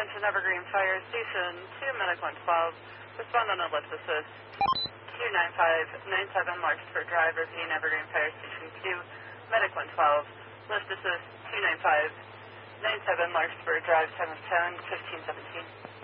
Attention Evergreen Fire Station 2 Medic 112. Respond on a lift assist. 29597 Larkspur Drive. Repeating Evergreen Fire Station 2 Medic 112. Lift assist 29597 Larkspur Drive. Time of 10:15:17.